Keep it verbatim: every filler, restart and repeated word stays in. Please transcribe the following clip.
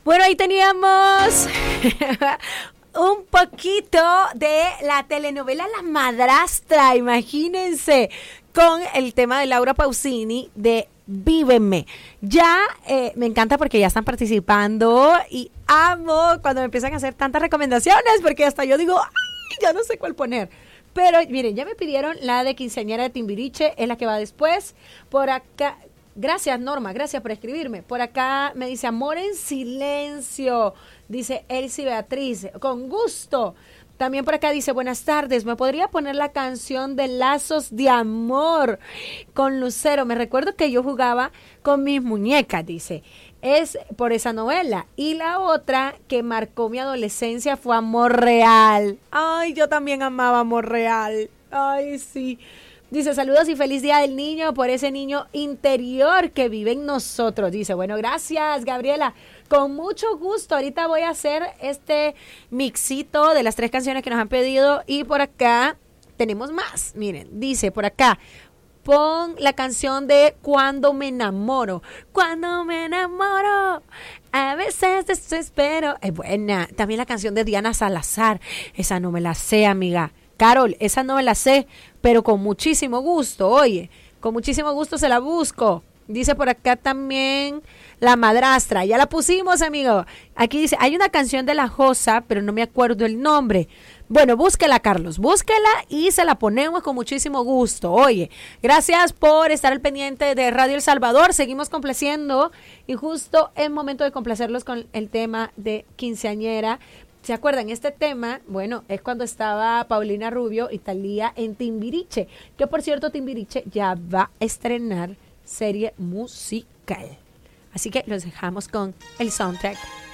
Bueno, ahí teníamos un poquito de la telenovela La Madrastra, imagínense, con el tema de Laura Pausini de Víveme. Ya eh, me encanta porque ya están participando y amo cuando me empiezan a hacer tantas recomendaciones porque hasta yo digo, ay, ya no sé cuál poner. Pero miren, ya me pidieron la de Quinceañera de Timbiriche, es la que va después. Por acá, gracias Norma, gracias por escribirme. Por acá me dice Amor en Silencio, dice Elsie Beatriz, con gusto. También por acá dice, buenas tardes, ¿me podría poner la canción de Lazos de Amor con Lucero? Me recuerdo que yo jugaba con mis muñecas, dice. Es por esa novela. Y la otra que marcó mi adolescencia fue Amor Real. Ay, yo también amaba Amor Real. Ay, sí. Dice, saludos y feliz día del niño por ese niño interior que vive en nosotros. Dice, bueno, gracias, Gabriela. Con mucho gusto. Ahorita voy a hacer este mixito de las tres canciones que nos han pedido. Y por acá tenemos más. Miren, dice por acá. Pon la canción de Cuando me enamoro. Cuando me enamoro, a veces desespero. Es buena. También la canción de Diana Salazar. Esa no me la sé, amiga. Carol, esa no me la sé, pero con muchísimo gusto. Oye, con muchísimo gusto se la busco. Dice por acá también La Madrastra. Ya la pusimos, amigo. Aquí dice, hay una canción de La Josa, pero no me acuerdo el nombre. Bueno, búsquela, Carlos, búsquela y se la ponemos con muchísimo gusto. Oye, gracias por estar al pendiente de Radio El Salvador. Seguimos complaciendo y justo es momento de complacerlos con el tema de Quinceañera. ¿Se acuerdan? Este tema, bueno, es cuando estaba Paulina Rubio y Thalía en Timbiriche, que por cierto Timbiriche ya va a estrenar serie musical. Así que los dejamos con el soundtrack